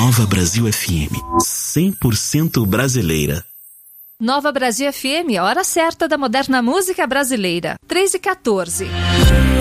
Nova Brasil FM, 100% brasileira. Nova Brasil FM, hora certa da moderna música brasileira, 3h14.